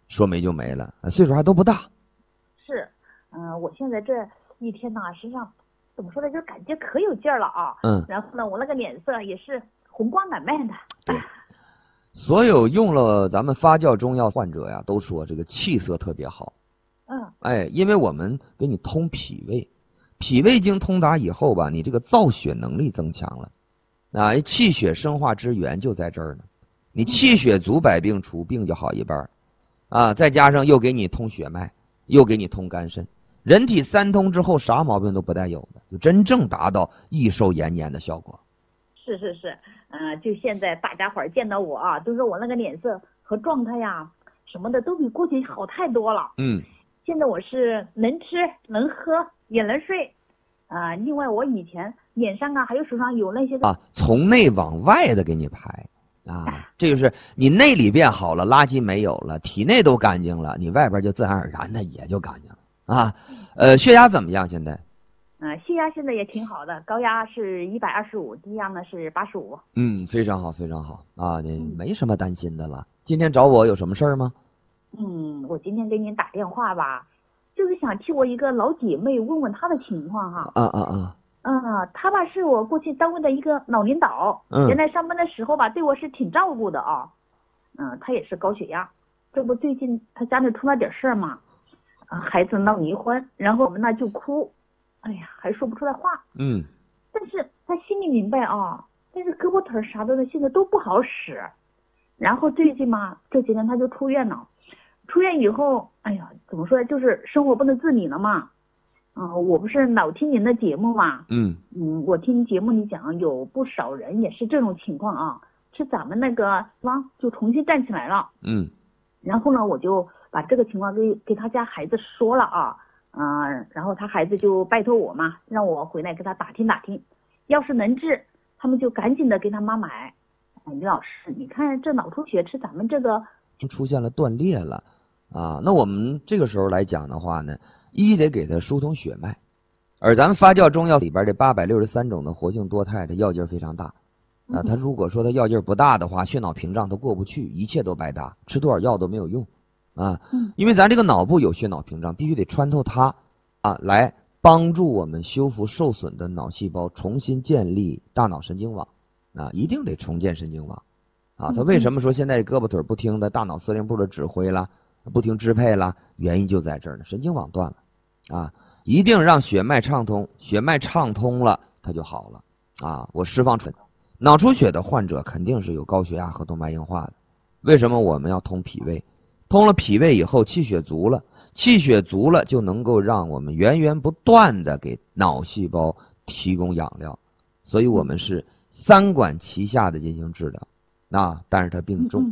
说没就没了，岁数还都不大。 是，我现在这一天呐，实际上怎么说呢，就感觉可有劲儿了啊。然后呢，我那个脸色也是红光满面的。 对，所有用了咱们发酵中药患者呀，都说这个气色特别好。因为我们给你通脾胃，脾胃经通达以后吧，你这个造血能力增强了，气血生化之源就在这儿呢。你气血足，百病除，病就好一半再加上又给你通血脉，又给你通肝肾，人体三通之后，啥毛病都不带有的，就真正达到益寿延年的效果。 是，就现在大家伙儿见到我啊，都说我那个脸色和状态呀什么的都比过去好太多了。现在我是能吃能喝也能睡，另外我以前脸上还有手上有那些从内往外的给你排这就是你内里变好了，垃圾没有了，体内都干净了，你外边就自然而然的也就干净了血压怎么样现在？ 血压现在也挺好的，高压是125，低压呢是85。 非常好，非常好你没什么担心的了。今天找我有什么事儿吗？ 我今天给您打电话吧，就是想替我一个老姐妹问问她的情况哈。她吧是我过去单位的一个老领导，原来上班的时候吧对我是挺照顾的她也是高血压，这不最近她家里出了点事儿嘛，孩子闹离婚，然后我们那就哭，哎呀还说不出来话。但是她心里明白但是胳膊腿啥的呢现在都不好使，然后最近嘛这几天她就出院了。出院以后，哎呀，怎么说呢？就是生活不能自理了嘛。我不是老听您的节目嘛。我听节目里讲，有不少人也是这种情况是咱们那个方就重新站起来了。然后呢，我就把这个情况给他家孩子说了然后他孩子就拜托我嘛，让我回来给他打听打听，要是能治，他们就赶紧的给他妈买。李老师，你看这脑出血是咱们这个出现了断裂了。那我们这个时候来讲的话呢，得给它疏通血脉，而咱们发酵中药里边这863种的活性多肽，这药劲非常大它如果说它药劲不大的话，血脑屏障它过不去，一切都白搭，吃多少药都没有用因为咱这个脑部有血脑屏障，必须得穿透它来帮助我们修复受损的脑细胞，重新建立大脑神经网一定得重建神经网它为什么说现在胳膊腿不听的大脑司令部的指挥了，不听支配了，原因就在这儿呢，神经网断了一定让血脉畅通，血脉畅通了它就好了我释放出脑出血的患者肯定是有高血压和动脉硬化的，为什么我们要通脾胃？通了脾胃以后，气血足了，气血足了就能够让我们源源不断的给脑细胞提供养料，所以我们是3管齐下的进行治疗但是它病重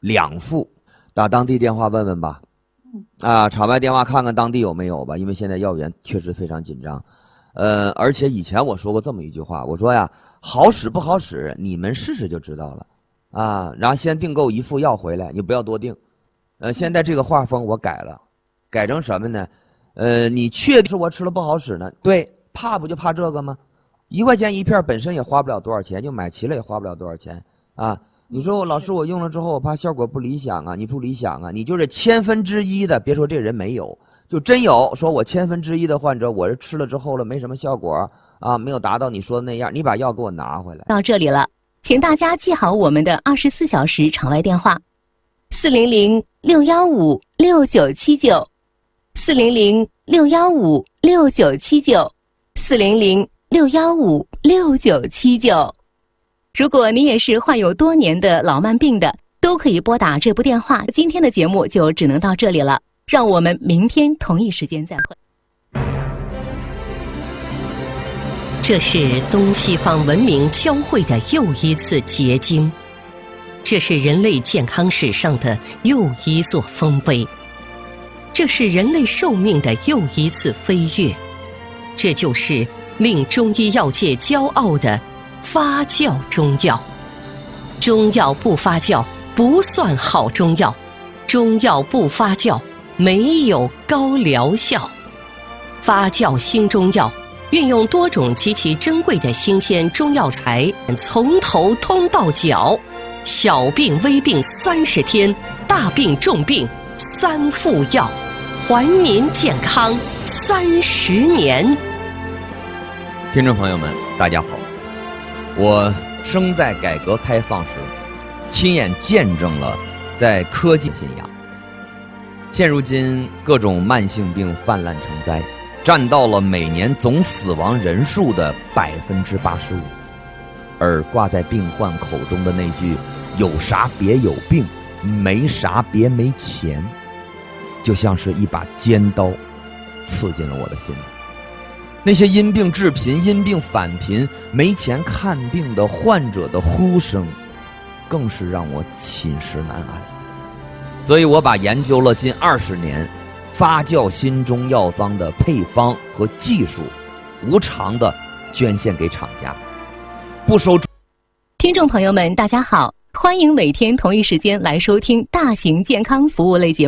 2副，打当地电话问问吧场外电话看看当地有没有吧，因为现在药源确实非常紧张而且以前我说过这么一句话，我说呀，好使不好使你们试试就知道了然后先订购1副药回来，你不要多订现在这个画风我改了，改成什么呢你确定是我吃了不好使呢？对，怕不就怕这个吗？1块钱1片本身也花不了多少钱，就买齐了也花不了多少钱你说老师我用了之后我怕效果不理想你不理想你就是1/1000的，别说这人没有，就真有说我1/1000的患者，我是吃了之后了没什么效果没有达到你说的那样，你把药给我拿回来。 到这里了，请大家记好我们的24小时场外电话：400-615-6979 400-615-6979 400-615-6979。如果你也是患有多年的老慢病的，都可以拨打这部电话。今天的节目就只能到这里了，让我们明天同一时间再会。 这是东西方文明交汇的又一次结晶，这是人类健康史上的又一座丰碑，这是人类寿命的又一次飞跃，这就是令中医药界骄傲的发酵中药。中药不发酵不算好中药，中药不发酵没有高疗效。发酵新中药运用多种极其珍贵的新鲜中药材，从头通到脚，小病微病30天，大病重病三副药，还民健康30年。 听众朋友们，大家好，我生在改革开放时，亲眼见证了在科技信仰。现如今各种慢性病泛滥成灾，占到了每年总死亡人数的85%，而挂在病患口中的那句“有啥别有病，没啥别没钱”，就像是一把尖刀刺进了我的心里。那些因病致贫、因病返贫、没钱看病的患者的呼声，更是让我寝食难安。所以我把研究了近20年发酵新中药方的配方和技术，无偿的捐献给厂家，不收。 听众朋友们，大家好，欢迎每天同一时间来收听大型健康服务类节目。